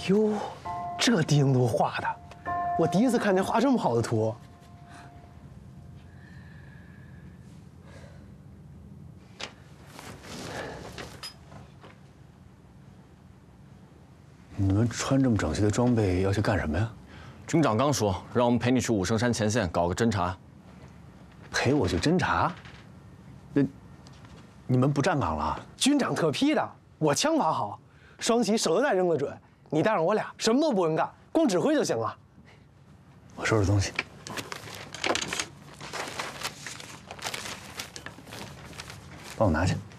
哟，这地形图画的，我第一次看见画这么好的图。 你们穿这么整齐的装备要去干什么呀？ 军长刚说让我们陪你去武圣山前线搞个侦察。 陪我去侦察？那你们不站岗了？ 军长特批的，我枪法好，双旗手榴弹扔得准。你带上我俩，什么都不用干，光指挥就行了。 我收拾东西。帮我拿去。